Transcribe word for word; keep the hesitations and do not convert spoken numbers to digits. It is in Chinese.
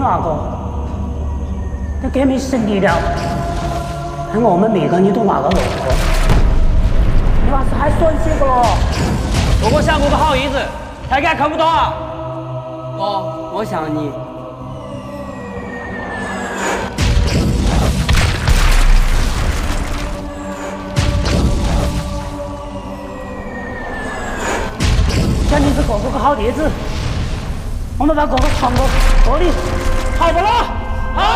阿哥，这革命胜利了，而我们每个人都拿个龙哥，你娃是还算些个咯？ 不过想过个好意思，大家看不到啊。哥，我想你。 想你是哥哥个好弟子，我们把哥哥传过这里，好不啦？